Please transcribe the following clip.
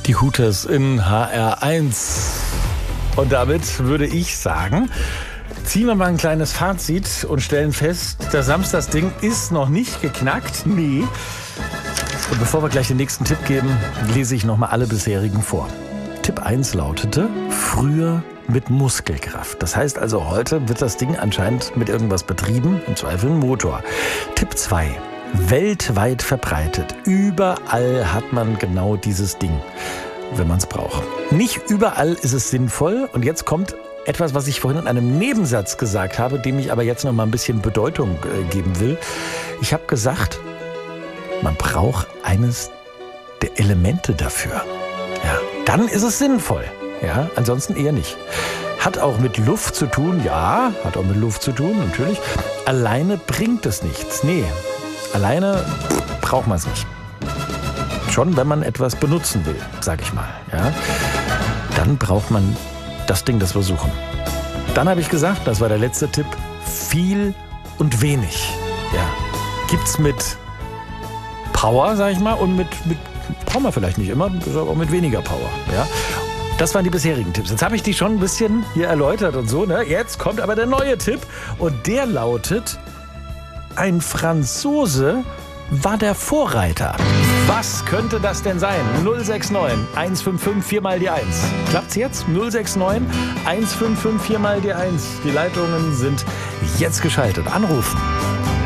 Die Hooters in HR1. Und damit würde ich sagen, ziehen wir mal ein kleines Fazit und stellen fest, das Samstagsding ist noch nicht geknackt. Nee. Und bevor wir gleich den nächsten Tipp geben, lese ich nochmal alle bisherigen vor. Tipp 1 lautete, früher mit Muskelkraft. Das heißt also, heute wird das Ding anscheinend mit irgendwas betrieben, im Zweifel ein Motor. Tipp 2, weltweit verbreitet. Überall hat man genau dieses Ding, wenn man es braucht. Nicht überall ist es sinnvoll. Und jetzt kommt etwas, was ich vorhin in einem Nebensatz gesagt habe, dem ich aber jetzt noch mal ein bisschen Bedeutung geben will. Ich habe gesagt, man braucht eines der Elemente dafür. Ja, dann ist es sinnvoll. Ja, ansonsten eher nicht. Hat auch mit Luft zu tun, ja, hat auch mit Luft zu tun, natürlich. Alleine bringt es nichts. Nee, alleine braucht man es nicht. Schon, wenn man etwas benutzen will, sag ich mal. Ja, dann braucht man das Ding, das wir suchen. Dann habe ich gesagt, das war der letzte Tipp, viel und wenig. Ja, gibt's mit Power, sag ich mal, und mit Power vielleicht nicht immer, aber mit weniger Power. Ja, das waren die bisherigen Tipps. Jetzt habe ich die schon ein bisschen hier erläutert und so. Ne? Jetzt kommt aber der neue Tipp und der lautet, ein Franzose war der Vorreiter. Was könnte das denn sein? 069 155 4 mal die 1. Klappt's jetzt? 069 155 4 mal die 1. Die Leitungen sind jetzt geschaltet. Anrufen.